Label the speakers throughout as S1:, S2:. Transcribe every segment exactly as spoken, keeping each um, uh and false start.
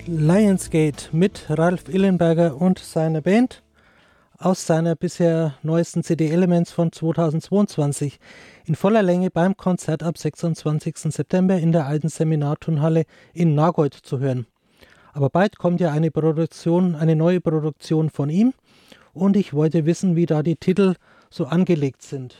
S1: Lionsgate mit Ralf Illenberger und seiner Band aus seiner bisher neuesten C D Elements von zweitausendzweiundzwanzig in voller Länge beim Konzert ab sechsundzwanzigsten September in der alten Seminarturnhalle in Nagold zu hören. Aber bald kommt ja eine Produktion, eine neue Produktion von ihm und ich wollte wissen, wie da die Titel so angelegt sind.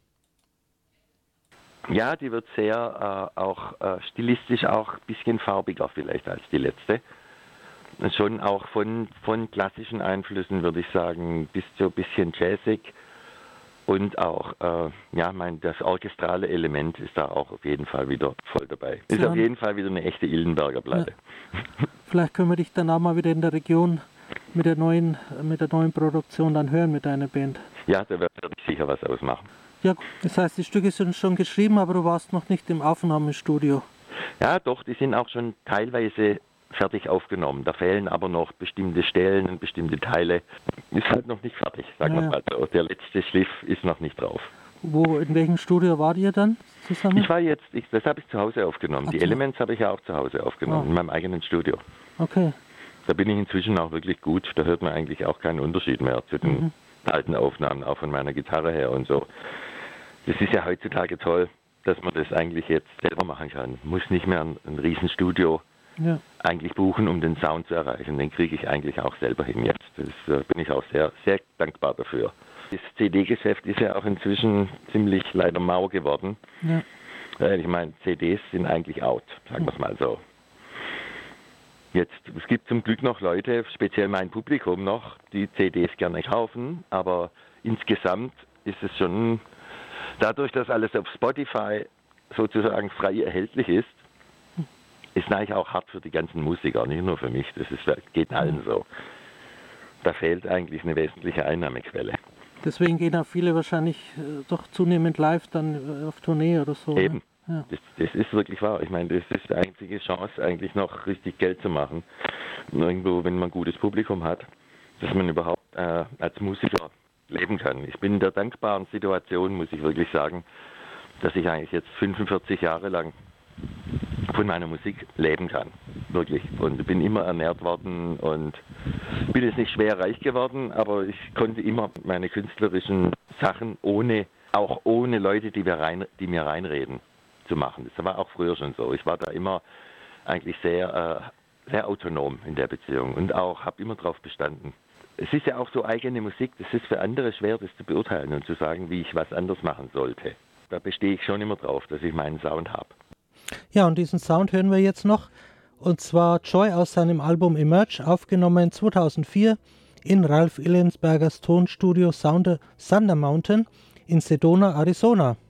S2: Ja, die wird sehr äh, auch äh, stilistisch auch ein bisschen farbiger vielleicht als die letzte. Und schon auch von, von klassischen Einflüssen, würde ich sagen, bis so ein bisschen jazzig. Und auch, äh, ja, mein, das orchestrale Element ist da auch auf jeden Fall wieder voll dabei. Ist ja auf jeden Fall wieder eine echte Illenberger Platte.
S1: Ja. Vielleicht können wir dich dann auch mal wieder in der Region mit der neuen, mit der neuen Produktion dann hören mit deiner Band.
S2: Ja, da werde ich sicher was ausmachen.
S1: Ja, das heißt, die Stücke sind schon geschrieben, aber du warst noch nicht im Aufnahmestudio.
S2: Ja, doch, die sind auch schon teilweise fertig aufgenommen. Da fehlen aber noch bestimmte Stellen und bestimmte Teile. Ist halt noch nicht fertig, sagen wir
S1: ja,
S2: mal so. Der letzte Schliff ist noch nicht drauf.
S1: Wo, in welchem Studio wart ihr dann zusammen?
S2: Ich war jetzt, ich, das habe ich zu Hause aufgenommen. Ach, die Elements habe ich ja auch zu Hause aufgenommen, oh. in meinem eigenen Studio.
S1: Okay.
S2: Da bin ich inzwischen auch wirklich gut. Da hört man eigentlich auch keinen Unterschied mehr zu den mhm. alten Aufnahmen, auch von meiner Gitarre her und so. Das ist ja heutzutage toll, dass man das eigentlich jetzt selber machen kann. Man muss nicht mehr ein, ein Riesenstudio ja. eigentlich buchen, um den Sound zu erreichen. Den kriege ich eigentlich auch selber hin jetzt. Das äh, bin ich auch sehr, sehr dankbar dafür. Das C D-Geschäft ist ja auch inzwischen ziemlich leider mau geworden. Ja. Äh, ich meine, C Ds sind eigentlich out, sagen wir es mal so. Jetzt, es gibt zum Glück noch Leute, speziell mein Publikum noch, die C Ds gerne kaufen, aber insgesamt ist es schon, dadurch, dass alles auf Spotify sozusagen frei erhältlich ist, ist eigentlich auch hart für die ganzen Musiker, nicht nur für mich, das ist, geht allen so. Da fehlt eigentlich eine wesentliche Einnahmequelle.
S1: Deswegen gehen auch viele wahrscheinlich äh, doch zunehmend live dann äh, auf Tournee oder so.
S2: Eben.
S1: Ne? Ja.
S2: Das, das ist wirklich wahr. Ich meine, das ist die einzige Chance, eigentlich noch richtig Geld zu machen. Und irgendwo, wenn man ein gutes Publikum hat, dass man überhaupt äh, als Musiker leben kann. Ich bin in der dankbaren Situation, muss ich wirklich sagen, dass ich eigentlich jetzt fünfundvierzig Jahre lang von meiner Musik leben kann. Wirklich. Und bin immer ernährt worden und bin jetzt nicht schwer reich geworden, aber ich konnte immer meine künstlerischen Sachen ohne, auch ohne Leute, die, wir rein, die mir reinreden, zu machen. Das war auch früher schon so. Ich war da immer eigentlich sehr, äh, sehr autonom in der Beziehung und auch habe immer drauf bestanden. Es ist ja auch so eigene Musik, das ist für andere schwer, das zu beurteilen und zu sagen, wie ich was anders machen sollte. Da bestehe ich schon immer drauf, dass ich meinen Sound habe.
S1: Ja, und diesen Sound hören wir jetzt noch, und zwar Joy aus seinem Album Emerge, aufgenommen zweitausendvier in Ralf Illenbergers Tonstudio Thunder Mountain in Sedona, Arizona.